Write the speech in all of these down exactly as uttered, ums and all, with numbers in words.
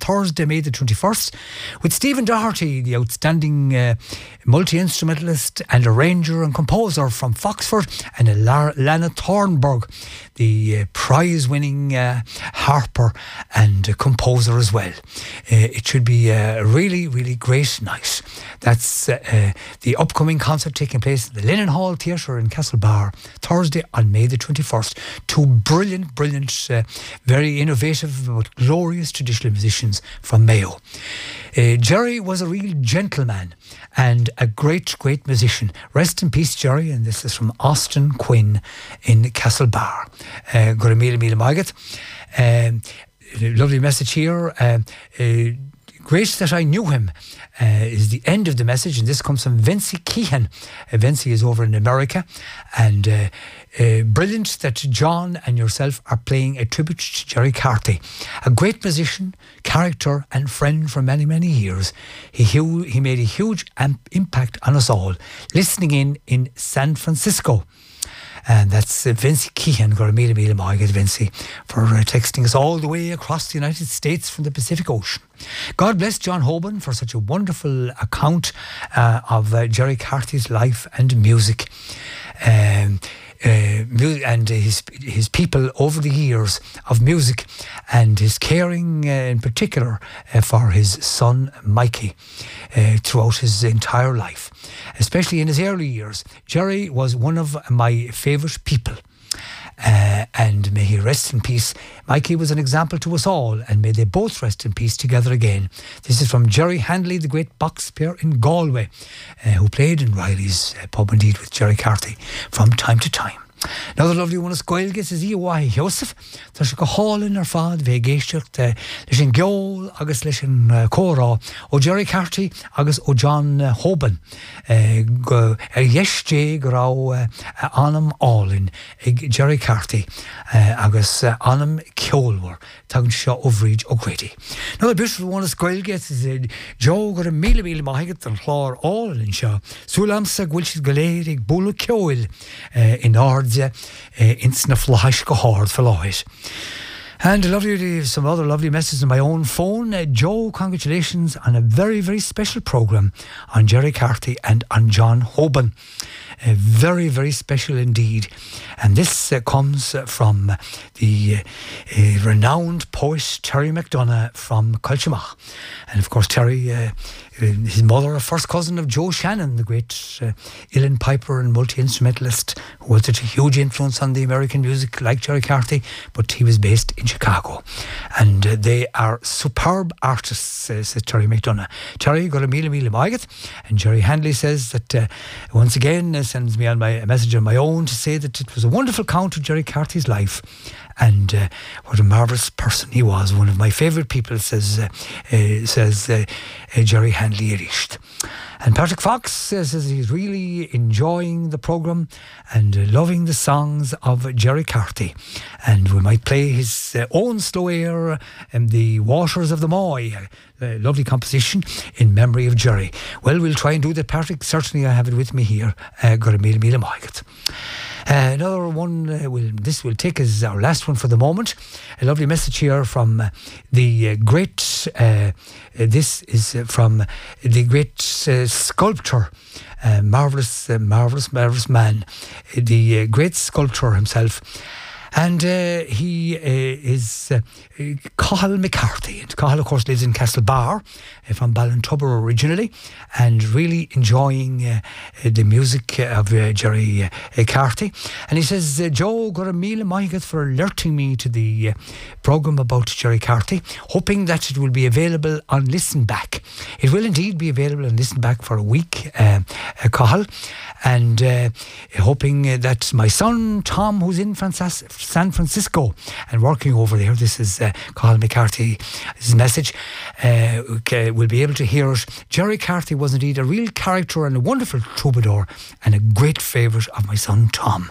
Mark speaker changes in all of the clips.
Speaker 1: Thursday, May the twenty-first, with Stephen Doherty, the outstanding uh, multi-instrumentalist and arranger and composer from Foxford, and Lar- Lana Thornburg, the uh, prize-winning uh, harper and uh, composer as well. Uh, it should be a really, really great night. That's uh, uh, the upcoming concert taking place at the Lennon Hall Theatre in Castlebar, Thursday on May the twenty-first. Two brilliant, brilliant, uh, very innovative but glorious traditional musicians from Mayo. Uh, Jerry was a real gentleman and a great, great musician. Rest in peace, Jerry. And this is from Austin Quinn in Castlebar. Uh, Gura Mila Mila Magat. Um, lovely message here. Um, uh, Great that I knew him uh, is the end of the message, and this comes from Vincy Keehan. Uh, Vincy is over in America, and uh, uh, brilliant that John and yourself are playing a tribute to Jerry Carty, a great musician, character and friend for many, many years. He, he made a huge amp- impact on us all, listening in in San Francisco. And that's uh, Vincy Keehan, Goramila Mila Moigat Vincy, for uh, texting us all the way across the United States from the Pacific Ocean. God bless John Hoban for such a wonderful account uh, of uh, Jerry Carty's life and music. Um, Uh, and his his people over the years of music, and his caring uh, in particular uh, for his son Mikey uh, throughout his entire life, especially in his early years. Jerry was one of my favourite people. Uh, and may he rest in peace. Mikey was an example to us all, and may they both rest in peace together again. This is from Jerry Handley, the great box player in Galway, uh, who played in Riley's uh, pub indeed with Jerry Carty from time to time. Another lovely one is Gaelgus is Iwai Joseph. Tá sé go hálinn ar fad bheith géisteacht leis an geol agus leis an córá ó Jerry Carty agus ó John uh, Hoban. Uh, go ar yeisté go rá uh, anam álinn ag Jerry Carty uh, agus uh, anam ceolwar tagann seo ó bhríd ó Grady. Another beautiful one is Gaelgus is uh, Joe gur a míle míle maigad an chlár álinn seo. Súlamsa gúil siad go léir ag búla ceol uh, in ard Uh, in Snuflahish go hard for light. And lovely, some other lovely messages on my own phone. Uh, Joe, congratulations on a very, very special programme on Jerry Carty and on John Hoban. Uh, very, very special indeed. And this uh, comes uh, from the uh, uh, renowned poet Terry McDonough from Colchimach. And of course, Terry, uh, his mother, a first cousin of Joe Shannon, the great uh, uilleann piper and multi-instrumentalist, who was such a huge influence on the American music like Jerry Carty, but he was based in Chicago. And uh, they are superb artists, uh, says Terry McDonough. Terry got a mile mile maigat, and Jerry Handley says that uh, once again uh, sends me on my a message on my own to say that it was a wonderful count of Jerry Carty's life. And uh, what a marvellous person he was. One of my favourite people, says uh, uh, says uh, uh, Jerry Handley Irisht. And Patrick Fox says, says he's really enjoying the programme and uh, loving the songs of Jerry Carty. And we might play his uh, own slow air, um, The Waters of the Moy, a lovely composition in memory of Jerry. Well, we'll try and do that, Patrick. Certainly I have it with me here. Got a mile mile maigat. Uh, another one, uh, will, this will take as our last one for the moment. A lovely message here from uh, the uh, great, uh, uh, this is uh, from the great uh, sculptor, uh, marvellous, uh, marvellous, marvellous man, uh, the uh, great sculptor himself. And uh, he uh, is uh, Cathal McCarthy. And Cathal, of course, lives in Castlebar, uh, from Ballintubber originally, and really enjoying uh, the music of uh, Jerry uh, Carty. And he says, uh, Joe, got a mile maigat for alerting me to the uh, programme about Jerry Carty, hoping that it will be available on Listen Back. It will indeed be available on Listen Back for a week, uh, uh, Cathal. And uh, hoping uh, that my son Tom, who's in Francis- San Francisco and working over there, this is uh, Cathal McCarthy's message, uh, okay, will be able to hear it. Jerry Carty was indeed a real character and a wonderful troubadour and a great favourite of my son Tom.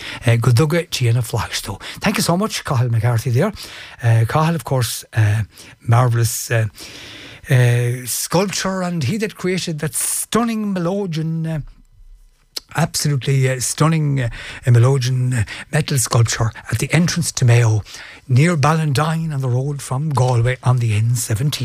Speaker 1: Goduga Gianna Flagstow. Thank you so much, Cathal McCarthy there. Uh, Cathal, of course, uh, marvellous uh, uh, sculpture, and he that created that stunning melodeon uh, absolutely uh, stunning uh, melodeon uh, metal sculpture at the entrance to Mayo near Ballandine on the road from Galway on the N seventeen.